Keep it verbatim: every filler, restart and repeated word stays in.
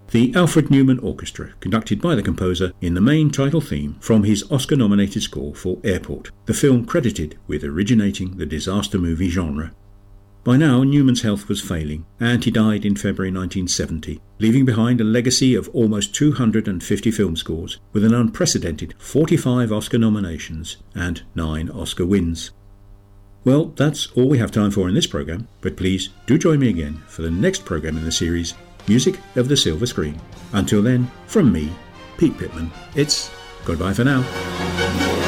The Alfred Newman Orchestra, conducted by the composer in the main title theme from his Oscar-nominated score for Airport, the film credited with originating the disaster movie genre. By now, Newman's health was failing, and he died in February nineteen seventy, leaving behind a legacy of almost two hundred fifty film scores, with an unprecedented forty-five Oscar nominations and nine Oscar wins. Well, that's all we have time for in this programme, but please do join me again for the next programme in the series, Music of the Silver Screen. Until then, from me, Pete Pittman, it's goodbye for now.